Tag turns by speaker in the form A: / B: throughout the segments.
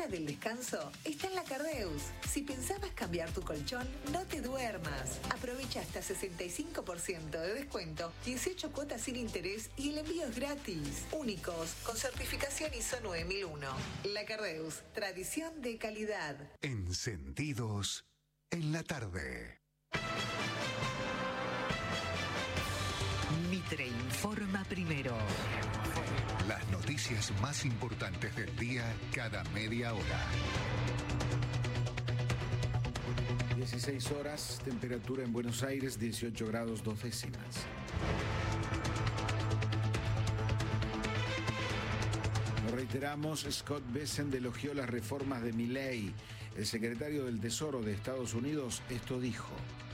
A: hora del descanso está en la Cardeus. Si pensabas cambiar tu colchón, no te duermas. Aprovecha hasta 65% de descuento, 18 cuotas sin interés y el envío es gratis. Únicos, con certificación ISO 9001. La Cardeus, tradición de calidad.
B: Encendidos en la tarde.
C: Mitre informa primero.
B: Las noticias más importantes del día cada media hora.
D: 16 horas, temperatura en Buenos Aires, 18 grados 2 décimas. Lo reiteramos, Scott Bessent elogió las reformas de Milei. El secretario del Tesoro de Estados Unidos esto dijo.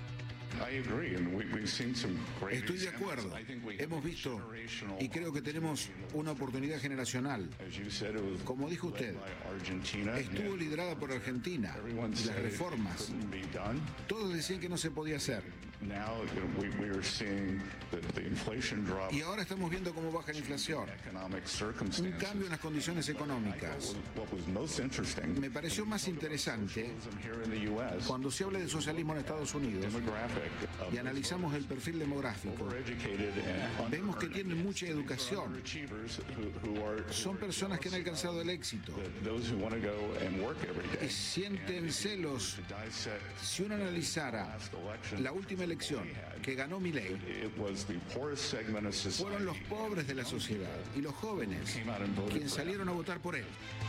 D: Estoy de acuerdo. Hemos visto y creo que tenemos una oportunidad generacional. Como dijo usted, estuvo liderada por Argentina y las reformas. Todos decían que no se podía hacer. Y ahora estamos viendo cómo baja la inflación. Un cambio en las condiciones económicas. Me pareció más interesante cuando se habla de socialismo en Estados Unidos y analizamos el perfil demográfico. Vemos que tienen mucha educación. Son personas que han alcanzado el éxito y sienten celos. Si uno analizara la última elección que ganó Milei, fueron los pobres de la sociedad y los jóvenes quienes salieron a votar por él.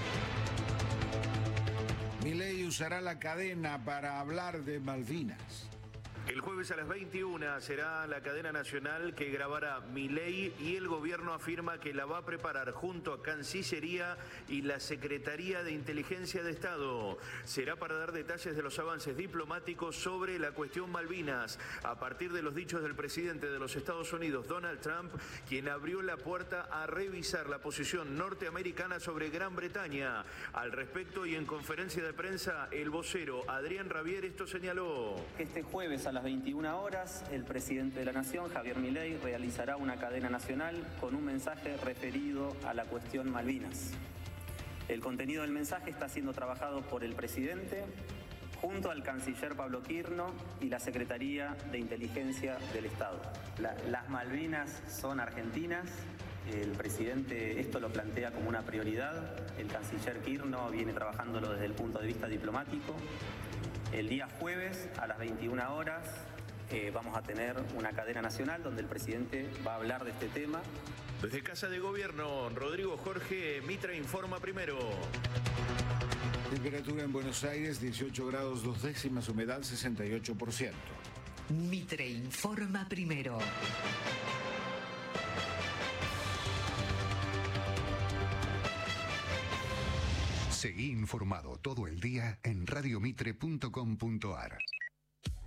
D: Milei usará la cadena para hablar de Malvinas.
E: El jueves a las 21 será la cadena nacional que grabará Milei y el gobierno afirma que la va a preparar junto a Cancillería y la Secretaría de Inteligencia de Estado. Será para dar detalles de los avances diplomáticos sobre la cuestión Malvinas, a partir de los dichos del presidente de los Estados Unidos, Donald Trump, quien abrió la puerta a revisar la posición norteamericana sobre Gran Bretaña. Al respecto y en conferencia de prensa, el vocero Adrián Rabier esto señaló.
F: Este jueves a las 21 horas, el presidente de la Nación, Javier Milei, realizará una cadena nacional con un mensaje referido a la cuestión Malvinas. El contenido del mensaje está siendo trabajado por el presidente junto al canciller Pablo Quirno y la Secretaría de Inteligencia del Estado. Las Malvinas son argentinas. El presidente esto lo plantea como una prioridad. El canciller Quirno viene trabajándolo desde el punto de vista diplomático. El día jueves a las 21 horas vamos a tener una cadena nacional donde el presidente va a hablar de este tema.
E: Desde Casa de Gobierno, Rodrigo Jorge, Mitre informa primero.
D: Temperatura en Buenos Aires, 18 grados 2 décimas, humedad 68%.
C: Mitre informa primero.
B: Seguí informado todo el día en radiomitre.com.ar.